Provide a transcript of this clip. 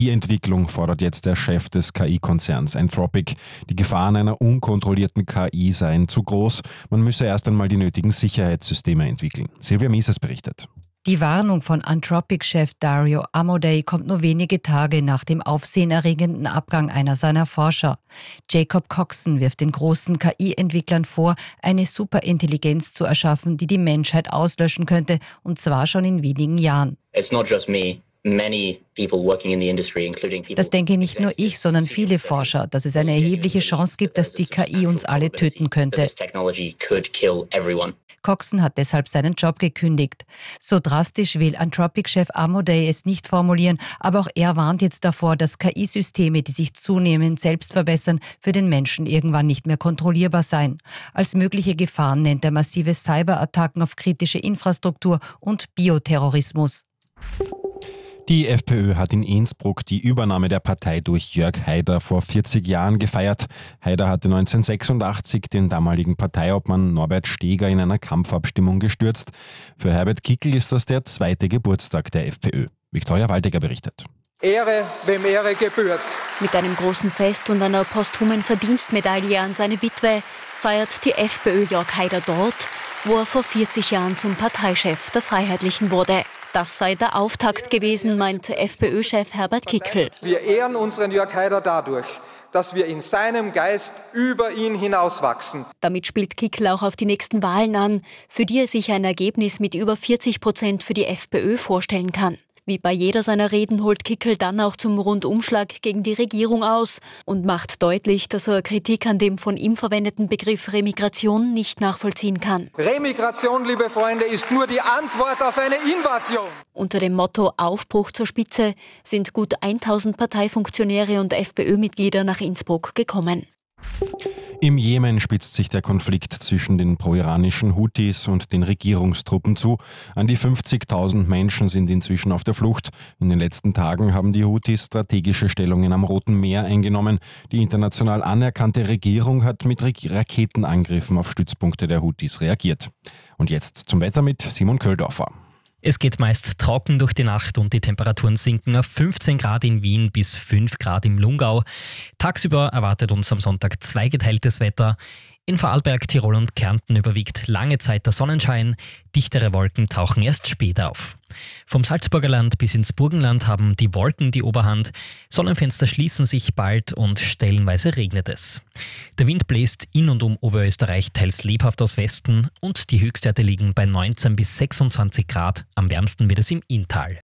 Die Entwicklung fordert jetzt der Chef des KI-Konzerns Anthropic. Die Gefahren einer unkontrollierten KI seien zu groß. Man müsse erst einmal die nötigen Sicherheitssysteme entwickeln. Silvia Mises berichtet. Die Warnung von Anthropic-Chef Dario Amodei kommt nur wenige Tage nach dem aufsehenerregenden Abgang einer seiner Forscher. Jacob Coxon wirft den großen KI-Entwicklern vor, eine Superintelligenz zu erschaffen, die die Menschheit auslöschen könnte, und zwar schon in wenigen Jahren. It's not just me. Das denke nicht nur ich, sondern viele Forscher, dass es eine erhebliche Chance gibt, dass die KI uns alle töten könnte. Coxon hat deshalb seinen Job gekündigt. So drastisch will Anthropic-Chef Amodei es nicht formulieren, aber auch er warnt jetzt davor, dass KI-Systeme, die sich zunehmend selbst verbessern, für den Menschen irgendwann nicht mehr kontrollierbar seien. Als mögliche Gefahren nennt er massive Cyberattacken auf kritische Infrastruktur und Bioterrorismus. Die FPÖ hat in Innsbruck die Übernahme der Partei durch Jörg Haider vor 40 Jahren gefeiert. Haider hatte 1986 den damaligen Parteiobmann Norbert Steger in einer Kampfabstimmung gestürzt. Für Herbert Kickl ist das der 2. Geburtstag der FPÖ. Viktoria Waldecker berichtet. Ehre, wem Ehre gebührt. Mit einem großen Fest und einer posthumen Verdienstmedaille an seine Witwe feiert die FPÖ Jörg Haider dort, wo er vor 40 Jahren zum Parteichef der Freiheitlichen wurde. Das sei der Auftakt gewesen, meint FPÖ-Chef Herbert Kickl. Wir ehren unseren Jörg Haider dadurch, dass wir in seinem Geist über ihn hinauswachsen. Damit spielt Kickl auch auf die nächsten Wahlen an, für die er sich ein Ergebnis mit über 40% für die FPÖ vorstellen kann. Wie bei jeder seiner Reden holt Kickl dann auch zum Rundumschlag gegen die Regierung aus und macht deutlich, dass er Kritik an dem von ihm verwendeten Begriff Remigration nicht nachvollziehen kann. Remigration, liebe Freunde, ist nur die Antwort auf eine Invasion. Unter dem Motto Aufbruch zur Spitze sind gut 1000 Parteifunktionäre und FPÖ-Mitglieder nach Innsbruck gekommen. Im Jemen spitzt sich der Konflikt zwischen den pro-iranischen Houthis und den Regierungstruppen zu. An die 50.000 Menschen sind inzwischen auf der Flucht. In den letzten Tagen haben die Houthis strategische Stellungen am Roten Meer eingenommen. Die international anerkannte Regierung hat mit Raketenangriffen auf Stützpunkte der Houthis reagiert. Und jetzt zum Wetter mit Simon Köldorfer. Es geht meist trocken durch die Nacht und die Temperaturen sinken auf 15 Grad in Wien bis 5 Grad im Lungau. Tagsüber erwartet uns am Sonntag zweigeteiltes Wetter. In Vorarlberg, Tirol und Kärnten überwiegt lange Zeit der Sonnenschein. Dichtere Wolken tauchen erst später auf. Vom Salzburger Land bis ins Burgenland haben die Wolken die Oberhand. Sonnenfenster schließen sich bald und stellenweise regnet es. Der Wind bläst in und um Oberösterreich teils lebhaft aus Westen und die Höchstwerte liegen bei 19 bis 26 Grad. Am wärmsten wird es im Inntal.